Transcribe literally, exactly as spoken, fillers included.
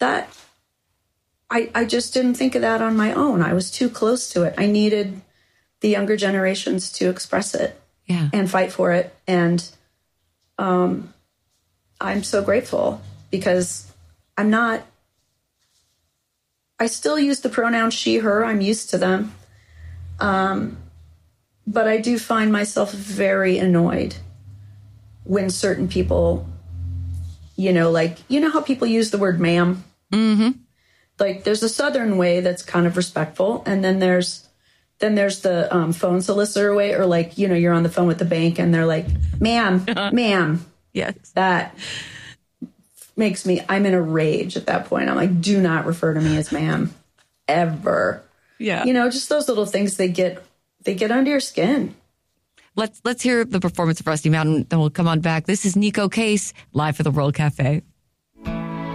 that I, I just didn't think of that on my own. I was too close to it. I needed the younger generations to express it yeah. and fight for it. And um, I'm so grateful because I'm not, I still use the pronouns she, her. I'm used to them. Um, but I do find myself very annoyed when certain people, you know, like, you know how people use the word ma'am? Mm-hmm. Like there's a Southern way that's kind of respectful. And then there's, then there's the um, phone solicitor way, or like, you know, you're on the phone with the bank and they're like, ma'am, ma'am. Yes. That makes me, I'm in a rage at that point. I'm like, do not refer to me as ma'am ever. Yeah. You know, just those little things, they get, they get under your skin. Let's, let's hear the performance of Rusty Mountain, then we'll come on back. This is Neko Case, live for the World Cafe.